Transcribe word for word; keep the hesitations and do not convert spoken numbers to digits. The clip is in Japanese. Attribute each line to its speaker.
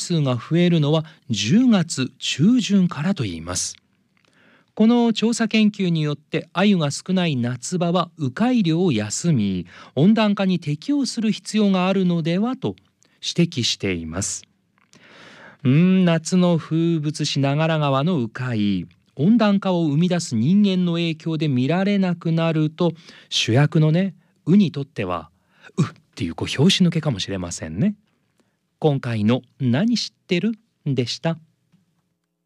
Speaker 1: 数が増えるのはじゅうがつ中旬からといいます。この調査研究によって鮎が少ない夏場は迂回漁を休み、温暖化に適応する必要があるのではと指摘しています。うーん夏の風物詩長良川の迂回、温暖化を生み出す人間の影響で見られなくなると、主役のねウにとってはうっていうこう拍子抜けかもしれませんね。今回の何知ってるでした。